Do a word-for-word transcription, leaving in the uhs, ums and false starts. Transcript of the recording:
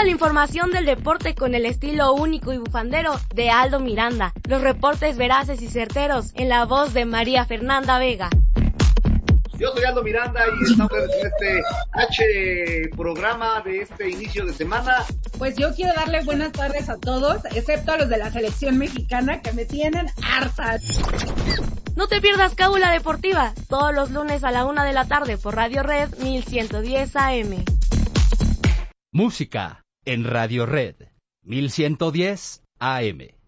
Toda la información del deporte con el estilo único y bufandero de Aldo Miranda. Los reportes veraces y certeros en la voz de María Fernanda Vega. Yo soy Aldo Miranda y estamos en este H programa de este inicio de semana. Pues yo quiero darle buenas tardes a todos, excepto a los de la selección mexicana que me tienen hartas. No te pierdas Cábula Deportiva, todos los lunes a la una de la tarde por Radio Red mil ciento diez A M. Música en Radio Red mil ciento diez A M.